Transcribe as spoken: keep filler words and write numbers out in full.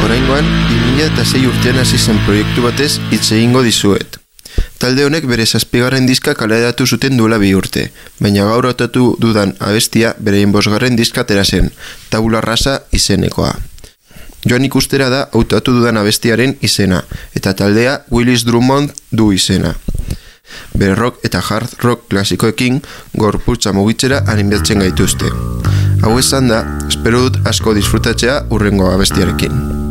Oraingoan, bi mila sei urtean hasi zen proiektu batez hitz egingo dizuet. Talde honek bere zazpigarren diska kaleratu zuten duela bi urte, baina gaur hautatu dudan abestia bereien bosgarren diska atera zen, Tabula Rasa izenekoa. Joan ikustera da hautatu dudan abestiaren izena, eta taldea Willis Drummond du izena. Bere rock eta hard rock klasikoekin gorputza mugitzera animatzen gaituzte. Hau esan da, espero dut asko disfrutatzea hurrengo abestiarekin.